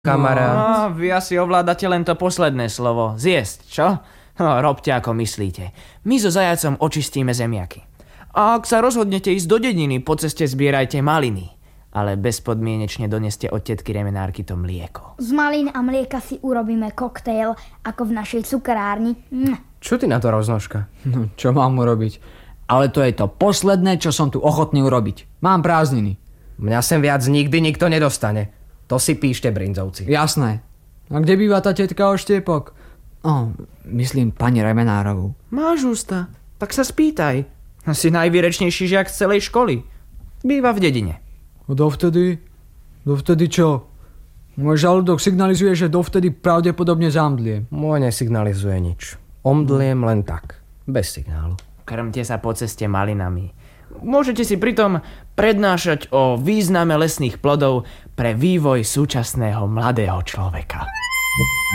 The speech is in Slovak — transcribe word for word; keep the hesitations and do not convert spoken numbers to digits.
kamarát. No, vy asi ovládate len to posledné slovo. Zjesť, čo? No, robte ako myslíte. My so zajacom očistíme zemiaky. A ak sa rozhodnete ísť do dediny, po ceste zbierajte maliny. Ale bezpodmienečne doneste od tetky remenárky to mlieko. Z malín a mlieka si urobíme koktejl, ako v našej cukrárni. Hm. Čo ty na to, Roznožka? No, čo mám urobiť? Ale to je to posledné, čo som tu ochotný urobiť. Mám prázdniny. Mňa sem viac nikdy nikto nedostane. To si píšte, brinzovci. Jasné. A kde býva tá tetka Oštiepok? Oh, myslím pani Remenárovú. Máš ústa, tak sa spýtaj. Si najvýrečnejší žiak z celej školy. Býva v dedine. A dovtedy? Dovtedy čo? Môj žalúdok signalizuje, že dovtedy pravdepodobne zamdliem. Môj nesignalizuje nič. Omdliem len tak. Bez signálu. Krmte sa po ceste malinami. Môžete si pritom prednášať o význame lesných plodov pre vývoj súčasného mladého človeka.